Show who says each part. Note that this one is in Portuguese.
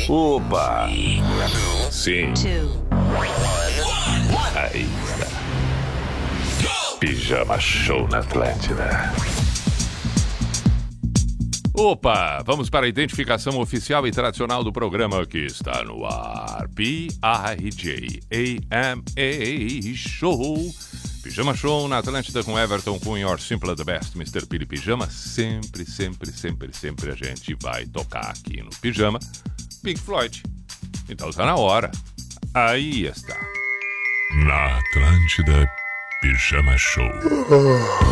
Speaker 1: Opa! Sim. Aí está. Pijama Show na Atlântida. Opa, vamos para a identificação oficial e tradicional do programa que está no ar. P-I-J-A-M-A Show. Pijama Show na Atlântida com Everton Cunha, Your Simple the Best, Mr. Pili Pijama. Sempre a gente vai tocar aqui no Pijama Pink Floyd. Então tá na hora. Aí está. Na Atlântida, Pijama Show.